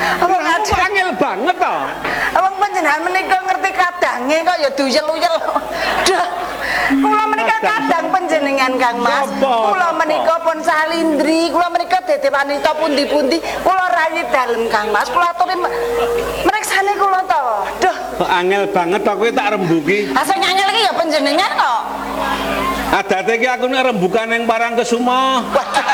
Angel banget to. Wong panjenengan menika ngerti kadange kok ya duyel-uyel. Duh. Kula menika kadang panjenengan Kang Mas. Kula menika pun salindri, kula menika dadi wanita pundi-pundi, kula rayi dalem Kang Mas. Kula aturi mreksane kula to. Duh. Angel banget to kowe tak rembuki. Ha sing angel iki ya panjenengan kok. Adate iki aku nek rembukan ning Parangkusumo.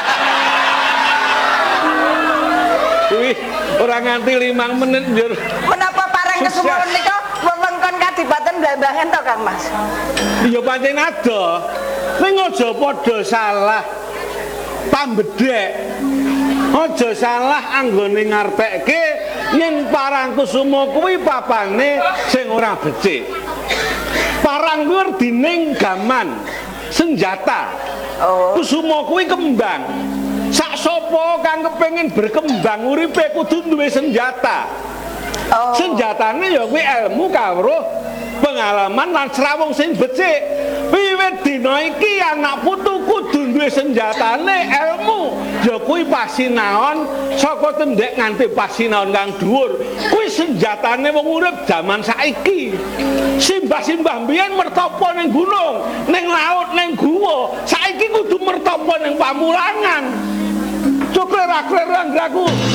Wih, ora nganti 5 menit njur. Menapa Parangkusumo menika wewengkon Kadipaten Blambangan to Kang Mas? Ya pancen ada. Ning aja padha salah pambedhek. Aja salah anggone ngartekke yen Parangkusumo kuwi papane sing ora becik. Parang kuwi dining gaman senjata. Kusumo kuwi kembang. Sak sapa kang kepengin berkembang uripe kudu duwe senjata. Senjatane ya kuwi ilmu karo pengalaman lan srawung sing becik. Wiwit dina iki anak putu kudu duwe senjatane ilmu. Ya kuwi pasinaon saka tendhek nganti pasinaon kang dhuwur. Kuwi senjatane wong urip jaman saiki. Simbah-simbah mbiyen mertapa ning gunung, ning laut, ning guwa. Saiki kudu mertapa ning pamulangan. Cukre ra krer anggraku.